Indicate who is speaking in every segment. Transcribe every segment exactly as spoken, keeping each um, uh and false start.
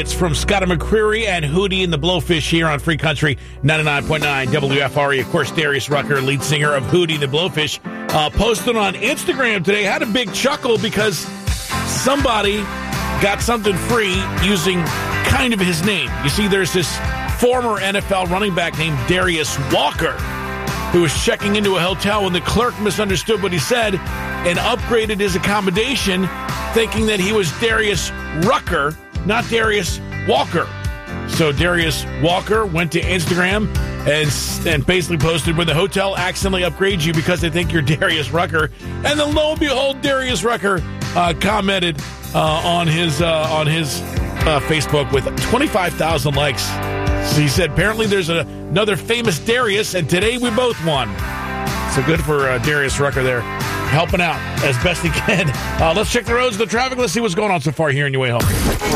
Speaker 1: It's from Scott McCreery and Hootie and the Blowfish here on Free Country ninety-nine point nine W F R E. Of course, Darius Rucker, lead singer of Hootie and the Blowfish, uh, posted on Instagram today, had a big chuckle because somebody got something free using kind of his name. You see, there's this former N F L running back named Darius Walker who was checking into a hotel when the clerk misunderstood what he said and upgraded his accommodation, thinking that he was Darius Rucker, not Darius Walker. So Darius Walker went to Instagram and, and basically posted, when the hotel accidentally upgrades you because they think you're Darius Rucker. And then lo and behold, Darius Rucker uh, commented uh, on his uh, on his uh, Facebook with twenty-five thousand likes. So he said, apparently there's a, another famous Darius, and today we both won. So good for uh, Darius Rucker there, helping out as best he can. Uh, let's check the roads, the traffic. Let's see what's going on so far here on your way home.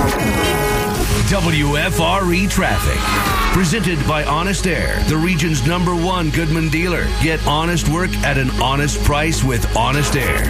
Speaker 2: W F R E Traffic. Presented by Honest Air, the region's number one Goodman dealer. Get honest work at an honest price with Honest Air.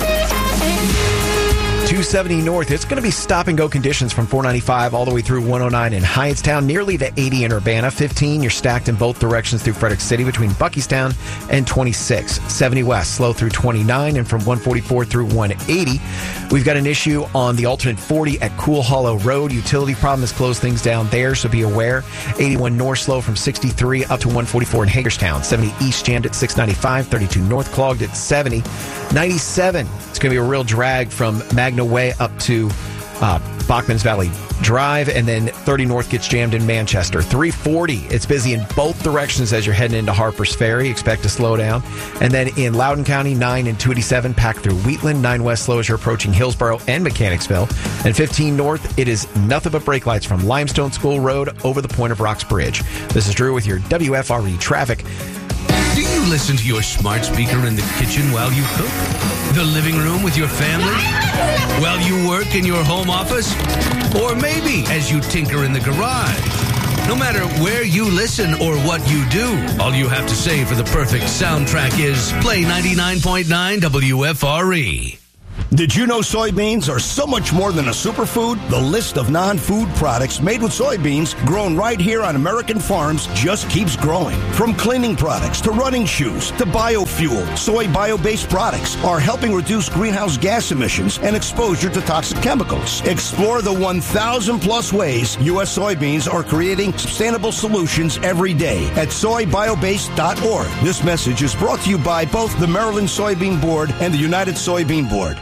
Speaker 3: two seventy north, it's going to be stop-and-go conditions from four ninety-five all the way through one oh nine in Hyattstown, nearly to eighty in Urbana. fifteen, you're stacked in both directions through Frederick City between Buckystown and twenty-six. seventy west, slow through twenty-nine, and from one forty-four through one eighty. We've got an issue on the alternate forty at Cool Hollow Road. Utility problem has closed things down there, so be aware. eighty-one north, slow from sixty-three up to one forty-four in Hagerstown. seventy east, jammed at six ninety-five. thirty-two north, clogged at seventy. ninety-seven, it's going to be a real drag from Magna Way up to uh, Bachman's Valley Drive, and then thirty north gets jammed in Manchester. three forty, it's busy in both directions as you're heading into Harper's Ferry. Expect to slow down. And then in Loudoun County, nine and two eighty-seven packed through Wheatland. nine west slow as you're approaching Hillsborough and Mechanicsville. And fifteen north, it is nothing but brake lights from Limestone School Road over the Point of Rocks Bridge. This is Drew with your W F R E traffic.
Speaker 2: Do you listen to your smart speaker in the kitchen while you cook? The living room with your family? While you work in your home office? Or maybe as you tinker in the garage? No matter where you listen or what you do, all you have to say for the perfect soundtrack is play ninety-nine point nine W F R E.
Speaker 4: Did you know soybeans are so much more than a superfood? The list of non-food products made with soybeans grown right here on American farms just keeps growing. From cleaning products to running shoes to biofuel, soy bio-based products are helping reduce greenhouse gas emissions and exposure to toxic chemicals. Explore the one thousand plus ways U S soybeans are creating sustainable solutions every day at soy bio based dot org. This message is brought to you by both the Maryland Soybean Board and the United Soybean Board.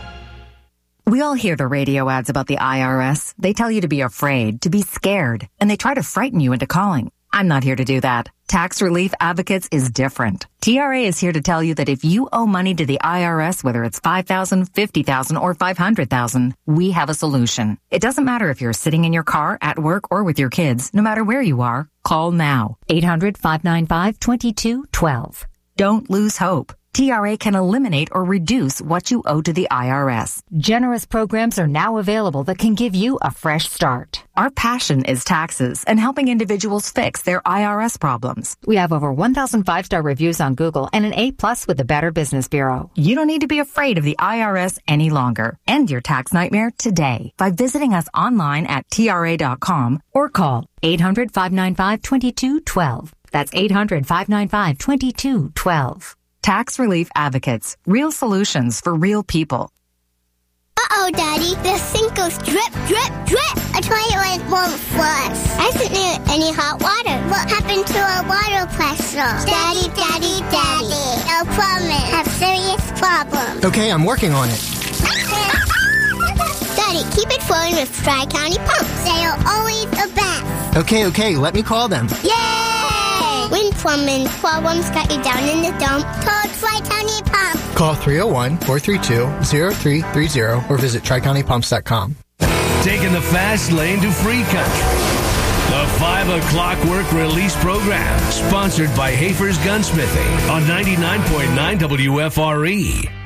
Speaker 5: We all hear the radio ads about the I R S. They tell you to be afraid, to be scared, and they try to frighten you into calling. I'm not here to do that. Tax Relief Advocates is different. T R A is here to tell you that if you owe money to the I R S, whether it's five thousand dollars, fifty thousand dollars, or five hundred thousand dollars, we have a solution. It doesn't matter if you're sitting in your car, at work, or with your kids. No matter where you are, call now. eight hundred, five nine five, two two one two. Don't lose hope. T R A can eliminate or reduce what you owe to the I R S. Generous programs are now available that can give you a fresh start. Our passion is taxes and helping individuals fix their I R S problems. We have over one thousand five-star reviews on Google and an A plus with the Better Business Bureau. You don't need to be afraid of the I R S any longer. End your tax nightmare today by visiting us online at T R A dot com or call eight hundred, five nine five, two two one two. That's eight hundred, five nine five, two two one two. Tax Relief Advocates. Real solutions for real people.
Speaker 6: Uh-oh, Daddy. The sink goes drip, drip, drip. A toilet won't flush. I isn't there any hot water. What happened to our water pressure? Daddy, Daddy, Daddy. No plumbing. Have serious problems.
Speaker 7: Okay, I'm working on it.
Speaker 6: Daddy, keep it flowing with Tri-County Pumps. They are always the best.
Speaker 7: Okay, okay, let me call them.
Speaker 6: Yay! When plumbing problems got you down in the dump, call Tri-County Pumps.
Speaker 7: Call three oh one, four three two, oh three three oh or visit tri county pumps dot com.
Speaker 2: Taking the fast lane to free country. The five o'clock work release program, sponsored by Hafer's Gunsmithing on ninety-nine point nine W F R E.